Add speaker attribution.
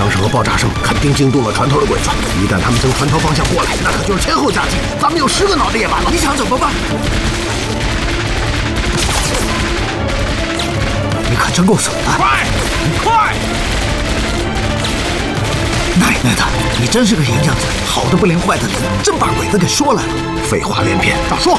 Speaker 1: 枪声和爆炸声肯定惊动了船头的鬼子。一旦他们从船头方向过来，那可就是前后夹击，咱们有10个脑袋也完了。
Speaker 2: 你想怎么办？你可真够损的！
Speaker 3: 快，快！
Speaker 2: 奶奶的，你真是个银匠子，好的不灵，坏的灵，真把鬼子给说来了。
Speaker 1: 废话连篇，早说！